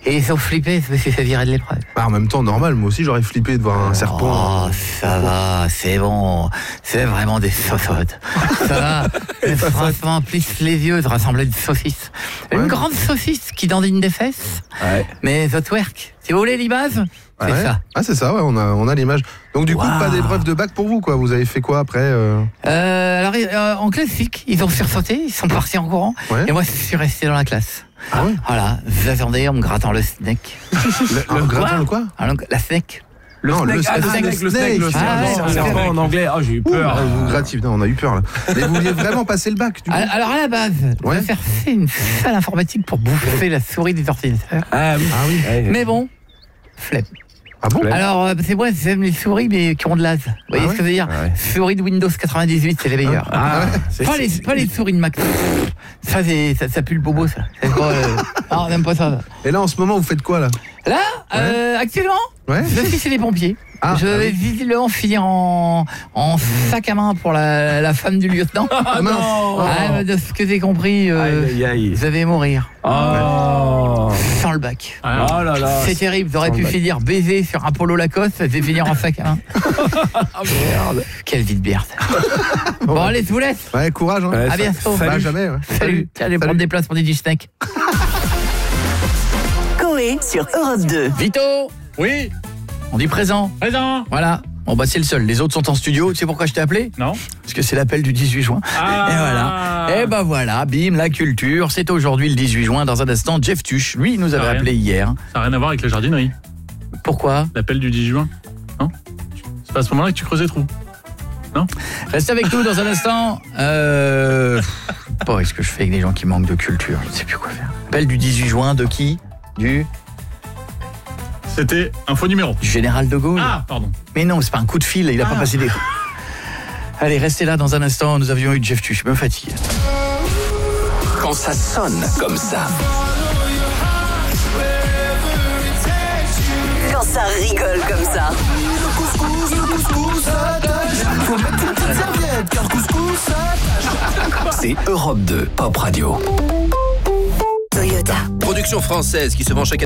Et ils ont flippé, je me suis fait virer de l'épreuve. Bah, en même temps, normal, moi aussi j'aurais flippé de voir un serpent. Oh, ça va, c'est bon. C'est vraiment des sofotes. Ça va. Mais franchement, plus les yeux, ça ressemble à une saucisse. Une grande saucisse qui dandine des fesses. Ouais. Mais the twerk. Si vous voulez l'image, c'est ça. Ah, c'est ça, ouais, on a l'image. Donc, du coup, pas d'épreuve de bac pour vous, quoi. Vous avez fait quoi après Alors, en classique, ils ont sursauté, ils sont partis en courant. Ouais. Et moi, je suis resté dans la classe. Ah ouais. Voilà, j'attendais en me grattant le snake. Le gratin, le quoi Alors, la snake. Le snake. Le snake. C'est en anglais. Ah, j'ai eu peur. Vous gratifiez. Non, on a eu peur là. Mais vous vouliez vraiment passer le bac, du coup. Alors, à la base, je vais faire une salle informatique pour bouffer la souris des ordinateurs. Ah oui. Mais bon, flemme. Ah bon? Alors, c'est moi, j'aime les souris, mais qui ont de l'âge. Vous voyez ce que je veux dire? Souris de Windows 98, c'est les meilleurs. Pas les souris de Mac. Ça pue le bobo, ça. Non, on n'aime pas ça. Et là, en ce moment, vous faites quoi là? Là, actuellement, je suis chez les pompiers. Je vais visiblement finir en sac à main pour la femme du lieutenant. De ce que j'ai compris, vous allez mourir. Sans le bac. Oh là là. C'est terrible, j'aurais pu finir baiser sur un polo Lacoste, je vais finir en sac à main. Merde. Quelle vie de merde. Bon, allez, je vous laisse. Ouais, courage. Hein. À bientôt. Bah, jamais. Salut. Allez prendre des places pour des Snake. Coé sur Europe 2. Vito. Oui. On dit présent. Présent. Voilà. Bon bah c'est le seul, les autres sont en studio. Tu sais pourquoi je t'ai appelé? Non. Parce que c'est l'appel du 18 juin. Et voilà. Et bah voilà, bim, la culture. C'est aujourd'hui le 18 juin. Dans un instant, Jeff Tuch, lui, nous avait appelé hier. Ça n'a rien à voir avec la jardinerie. Pourquoi? L'appel du 18 juin. Non. C'est pas à ce moment-là que tu creusais trou. Non. Reste avec nous dans un instant. Qu'est-ce que je fais avec des gens qui manquent de culture? Je ne sais plus quoi faire. Appel du 18 juin de qui? C'était un faux numéro. Du général de Gaulle. Ah, pardon. Mais non, c'est pas un coup de fil, il a pas passé des... Allez, restez là dans un instant, nous avions eu Jeff Tuch, je me fatigue. Quand ça sonne comme ça. Quand ça rigole comme ça. C'est Europe 2 Pop Radio. Toyota. Production française qui se vend chaque année